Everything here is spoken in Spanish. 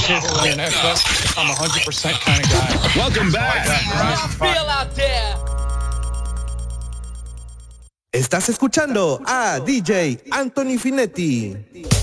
shit, but I'm a 100% kind of guy. Welcome back. Feel out there. Estás escuchando a DJ Anthony Finetti.